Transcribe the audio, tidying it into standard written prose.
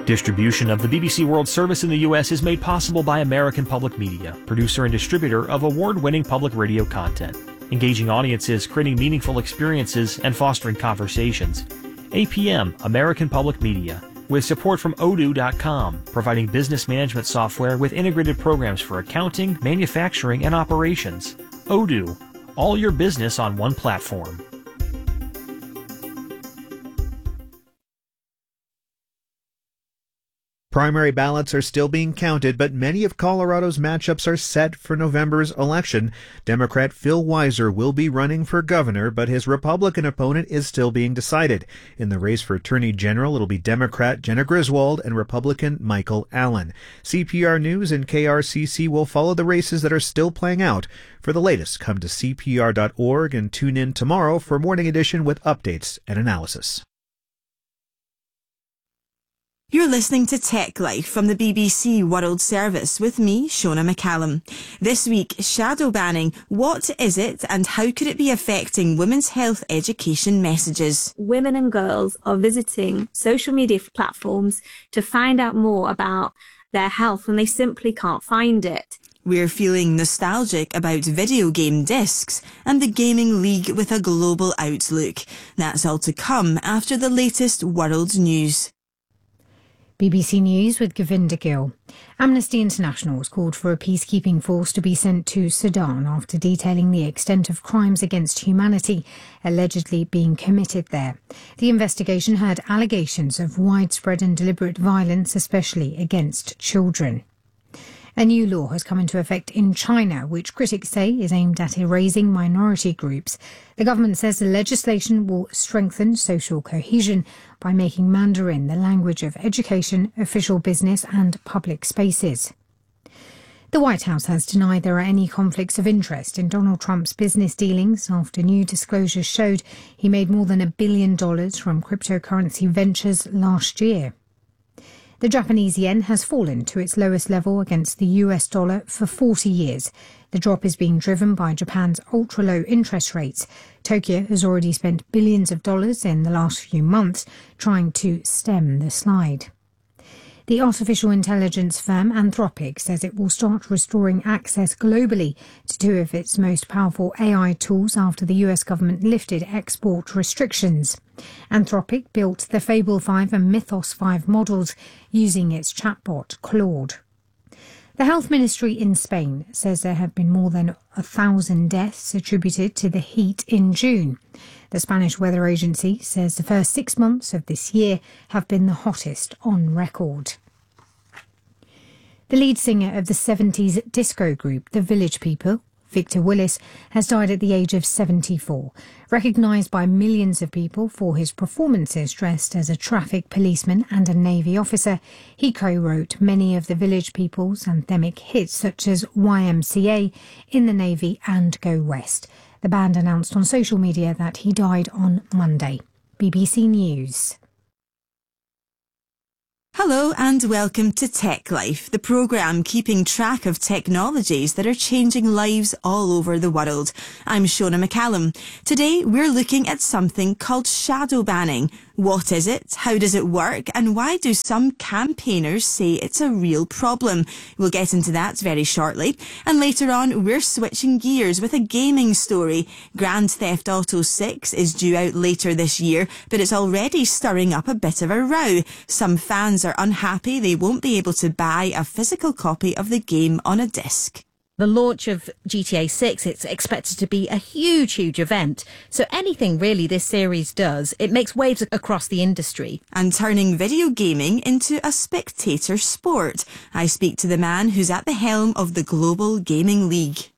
Distribution of the BBC World Service in the U.S. is made possible by American Public Media, producer and distributor of award-winning public radio content, engaging audiences, creating meaningful experiences, and fostering conversations. APM, American Public Media, with support from Odoo.com, providing business management software with integrated programs for accounting, manufacturing, and operations. Odoo, all your business on one platform. Primary ballots are still being counted, but many of Colorado's matchups are set for November's election. Democrat Phil Weiser will be running for governor, but his Republican opponent is still being decided. In the race for Attorney General, it'll be Democrat Jenna Griswold and Republican Michael Allen. CPR News and KRCC will follow the races that are still playing out. For the latest, come to CPR.org and tune in tomorrow for Morning Edition with updates and analysis. You're listening to Tech Life from the BBC World Service with me, Shona McCallum. This week, shadow banning. What is it and how could it be affecting women's health education messages? Women and girls are visiting social media platforms to find out more about their health when they simply can't find it. We're feeling nostalgic about video game discs and the gaming league with a global outlook. That's all to come after the latest world news. BBC News with Govinda Gill. Amnesty International has called for a peacekeeping force to be sent to Sudan after detailing the extent of crimes against humanity allegedly being committed there. The investigation had allegations of widespread and deliberate violence, especially against children. A new law has come into effect in China, which critics say is aimed at erasing minority groups. The government says the legislation will strengthen social cohesion by making Mandarin the language of education, official business and public spaces. The White House has denied there are any conflicts of interest in Donald Trump's business dealings after new disclosures showed he made more than $1 billion from cryptocurrency ventures last year. The Japanese yen has fallen to its lowest level against the US dollar for 40 years. The drop is being driven by Japan's ultra-low interest rates. Tokyo has already spent billions of dollars in the last few months trying to stem the slide. The artificial intelligence firm Anthropic says it will start restoring access globally to two of its most powerful AI tools after the US government lifted export restrictions. Anthropic built the Fable 5 and Mythos 5 models using its chatbot Claude. The Health Ministry in Spain says there have been more than 1,000 deaths attributed to the heat in June. The Spanish Weather Agency says the first 6 months of this year have been the hottest on record. The lead singer of the 70s disco group, The Village People, Victor Willis, has died at the age of 74. Recognised by millions of people for his performances dressed as a traffic policeman and a Navy officer, he co-wrote many of the Village People's anthemic hits such as YMCA, In the Navy and Go West. The band announced on social media that he died on Monday. BBC News. Hello and welcome to Tech Life, the programme keeping track of technologies that are changing lives all over the world. I'm Shona McCallum. Today we're looking at something called shadow banning. What is it? How does it work? And why do some campaigners say it's a real problem? We'll get into that very shortly. And later on, we're switching gears with a gaming story. Grand Theft Auto 6 is due out later this year, but it's already stirring up a bit of a row. Some fans are unhappy they won't be able to buy a physical copy of the game on a disc. The launch of GTA 6, it's expected to be a huge event. So anything really this series does, it makes waves across the industry. And turning video gaming into a spectator sport. I speak to the man who's at the helm of the Global Gaming League.